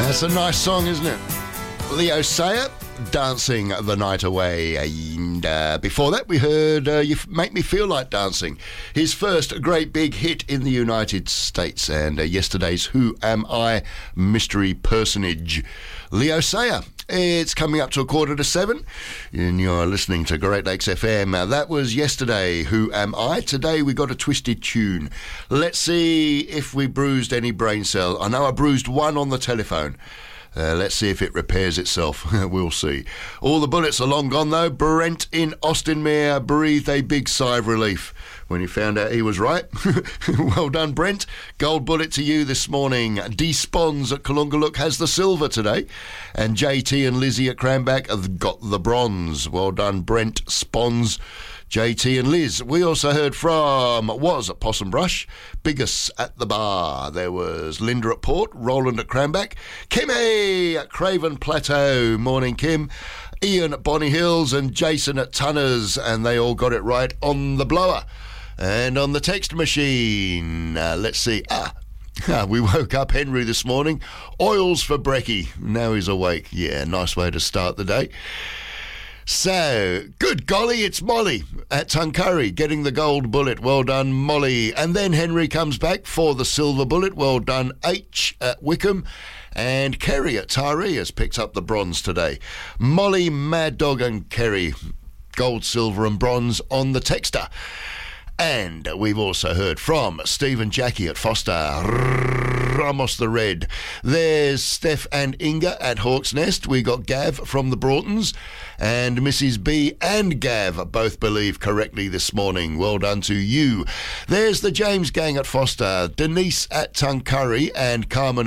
That's a nice song, isn't it? Leo Sayer, Dancing the Night Away. And before that, we heard You Make Me Feel Like Dancing, his first great big hit in the United States. And yesterday's Who Am I mystery personage, Leo Sayer. It's coming up to 6:45, and you're listening to Great Lakes FM. That was yesterday, Who Am I? Today we got a twisted tune. Let's see if we bruised any brain cell. I know I bruised one on the telephone. Let's see if it repairs itself. We'll see. All the bullets are long gone, though. Brent in Austinmere breathed a big sigh of relief when he found out he was right. Well done, Brent. Gold bullet to you this morning. D. Spons at Kalungaluk has the silver today. And JT and Lizzie at Cranback have got the bronze. Well done, Brent, Spons, JT and Liz. We also heard from Possum Brush, Biggest at the bar. There was Linda at Port, Roland at Cranback, Kimmy at Craven Plateau. Morning, Kim. Ian at Bonny Hills and Jason at Tunners, and they all got it right on the blower. And on the text machine, let's see. We woke up Henry this morning. Oils for brekkie. Now he's awake. Yeah, nice way to start the day. So, good golly, it's Molly at Tuncurry getting the gold bullet. Well done, Molly. And then Henry comes back for the silver bullet. Well done, H at Wickham. And Kerry at Taree has picked up the bronze today. Molly, Mad Dog and Kerry, gold, silver and bronze on the texter. And we've also heard from Steve and Jackie at Foster, Ramos the Red. There's Steph and Inga at Hawk's Nest. We got Gav from the Broughtons, and Mrs. B and Gav both believe correctly this morning. Well done to you. There's the James gang at Foster, Denise at Tuncurry, and Carmen